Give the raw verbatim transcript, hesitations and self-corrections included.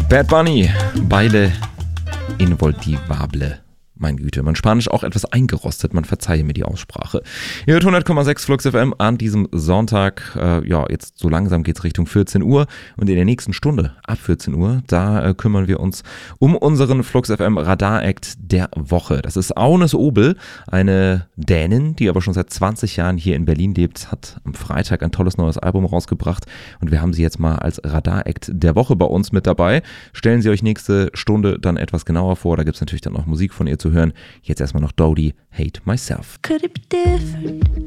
Bad Bunny, Baile Involtivable. Mein Güte, mein Spanisch auch etwas eingerostet, man verzeihe mir die Aussprache. Ihr hört hundert Komma sechs Flux F M an diesem Sonntag. Äh, ja, jetzt so langsam geht's Richtung vierzehn Uhr und in der nächsten Stunde, ab vierzehn Uhr, da äh, kümmern wir uns um unseren Flux F M Radar-Act der Woche. Das ist Agnes Obel, eine Dänin, die aber schon seit zwanzig Jahren hier in Berlin lebt, hat am Freitag ein tolles neues Album rausgebracht und wir haben sie jetzt mal als Radar-Act der Woche bei uns mit dabei. Stellen Sie euch nächste Stunde dann etwas genauer vor, da gibt's natürlich dann auch Musik von ihr zu hören. Jetzt erstmal noch Dodie, Hate Myself. Could it be different?